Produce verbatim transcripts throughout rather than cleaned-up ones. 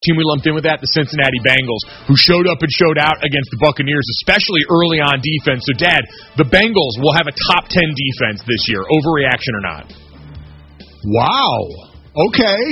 team we lumped in with that, the Cincinnati Bengals, who showed up and showed out against the Buccaneers, especially early on defense. So, Dad, the Bengals will have a top ten defense this year. Overreaction or not? Wow. Okay.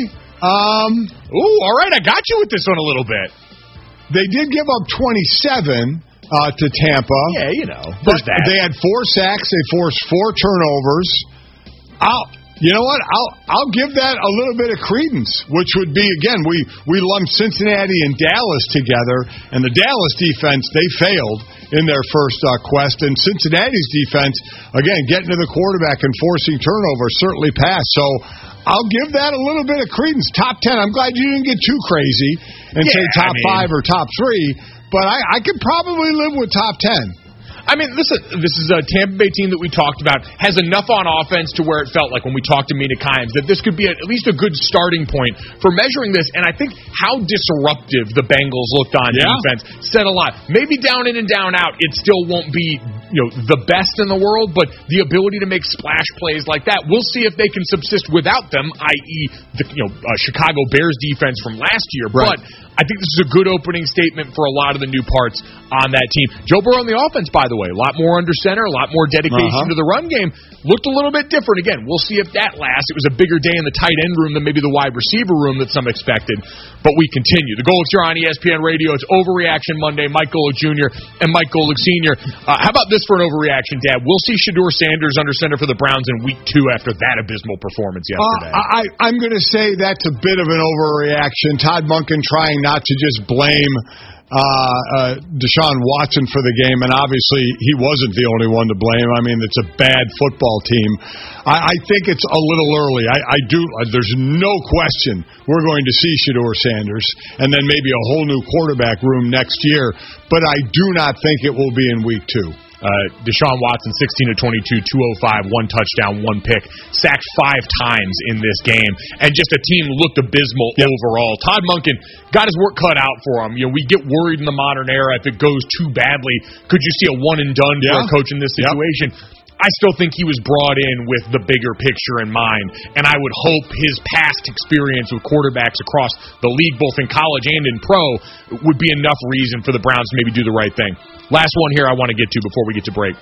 Um, Ooh, all right, I got you with this one a little bit. They did give up twenty-seven uh, to Tampa. Yeah, you know. But that. They had four sacks. They forced four turnovers. I'll, you know what? I'll I'll give that a little bit of credence, which would be, again, we, we lumped Cincinnati and Dallas together, and the Dallas defense, they failed in their first uh, quest, and Cincinnati's defense, again, getting to the quarterback and forcing turnovers certainly passed. So I'll give that a little bit of credence. Top ten. I'm glad you didn't get too crazy and yeah, say top I mean, five or top three, but I, I could probably live with top ten. I mean, listen, this is a Tampa Bay team that we talked about, has enough on offense to where it felt like when we talked to Mina Kimes that this could be at least a good starting point for measuring this. And I think how disruptive the Bengals looked on yeah. defense said a lot. Maybe down in and down out, it still won't be, you know, the best in the world, but the ability to make splash plays like that, we'll see if they can subsist without them, that is, the you know uh, Chicago Bears defense from last year. Right. But I think this is a good opening statement for a lot of the new parts on that team. Joe Burrow on the offense, by the way, a lot more under center, a lot more dedication uh-huh. to the run game. Looked a little bit different. Again, we'll see if that lasts. It was a bigger day in the tight end room than maybe the wide receiver room that some expected. But we continue. The Golics here on E S P N Radio. It's Overreaction Monday. Mike Golic Junior and Mike Golic Senior Uh, how about this for an overreaction, Dad? We'll see Shedeur Sanders under center for the Browns in week two after that abysmal performance yesterday. Uh, I, I'm going to say that's a bit of an overreaction. Todd Monken trying not to just blame Uh, uh, Deshaun Watson for the game, and obviously he wasn't the only one to blame. I mean, it's a bad football team. I, I think it's a little early. I, I do. Uh, there's no question we're going to see Shedeur Sanders, and then maybe a whole new quarterback room next year. But I do not think it will be in week two. Uh, Deshaun Watson, sixteen of twenty-two, two oh five, one touchdown, one pick, sacked five times in this game, and just a team looked abysmal yep. overall. Todd Monken got his work cut out for him. You know, we get worried in the modern era if it goes too badly. Could you see a one and done yeah. for a coach in this situation? Yep. I still think he was brought in with the bigger picture in mind, and I would hope his past experience with quarterbacks across the league, both in college and in pro, would be enough reason for the Browns to maybe do the right thing. Last one here I want to get to before we get to break.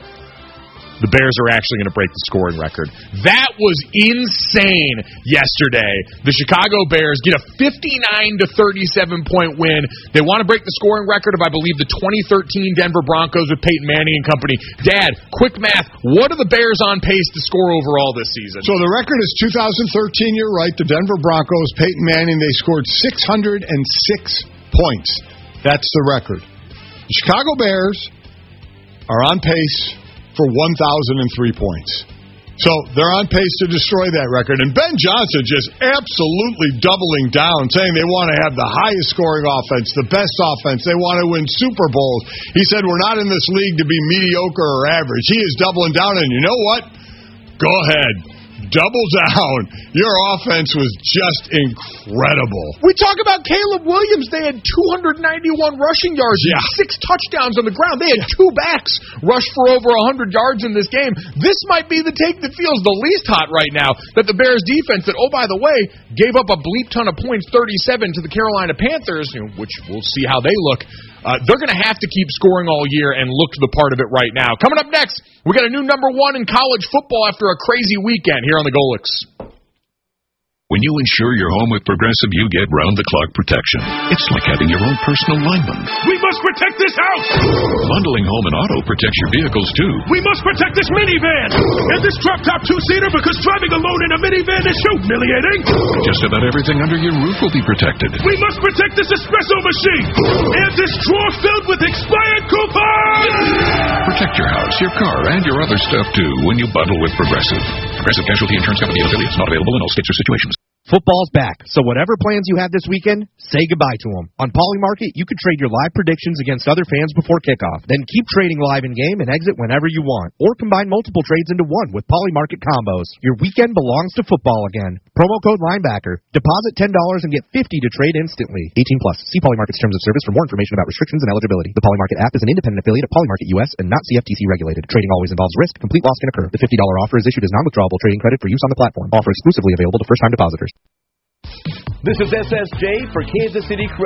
The Bears are actually going to break the scoring record. That was insane yesterday. The Chicago Bears get a fifty-nine to thirty-seven point win. They want to break the scoring record of, I believe, the twenty thirteen Denver Broncos with Peyton Manning and company. Dad, quick math. What are the Bears on pace to score overall this season? So the record is two thousand thirteen. You're right. The Denver Broncos, Peyton Manning, they scored six hundred six points. That's the record. The Chicago Bears are on pace for one thousand three points. So they're on pace to destroy that record. And Ben Johnson just absolutely doubling down, saying they want to have the highest scoring offense, the best offense. They want to win Super Bowls. He said, we're not in this league to be mediocre or average. He is doubling down, and you know what? Go ahead. Double down. Your offense was just incredible. We talk about Caleb Williams. They had two hundred ninety-one rushing yards yeah. and six touchdowns on the ground. They had two backs rush for over one hundred yards in this game. This might be the take that feels the least hot right now, that the Bears defense that, oh, by the way, gave up a bleep ton of points, thirty-seven, to the Carolina Panthers, you know, which we'll see how they look. Uh, they're going to have to keep scoring all year and look to the part of it right now. Coming up next, we got a new number one in college football after a crazy weekend here on the Golics. When you insure your home with Progressive, you get round-the-clock protection. It's like having your own personal lineman. We must protect this house! Bundling home and auto protects your vehicles, too. We must protect this minivan! And this drop-top two-seater, because driving alone in a minivan is so humiliating! Just about everything under your roof will be protected. We must protect this espresso machine! And this drawer filled with expired coupons! Protect your house, your car, and your other stuff, too, when you bundle with Progressive. Progressive Casualty Insurance Company and affiliates, not available in all states or situations. Football's back, so whatever plans you have this weekend, say goodbye to them. On Polymarket, you can trade your live predictions against other fans before kickoff. Then keep trading live in-game and exit whenever you want. Or combine multiple trades into one with Polymarket combos. Your weekend belongs to football again. Promo code Linebacker. Deposit ten dollars and get fifty dollars to trade instantly. eighteen plus. See Polymarket's terms of service for more information about restrictions and eligibility. The Polymarket app is an independent affiliate of Polymarket U S and not C F T C regulated. Trading always involves risk. Complete loss can occur. The fifty dollars offer is issued as non-withdrawable trading credit for use on the platform. Offer exclusively available to first-time depositors. This is S S J for Kansas City Credit.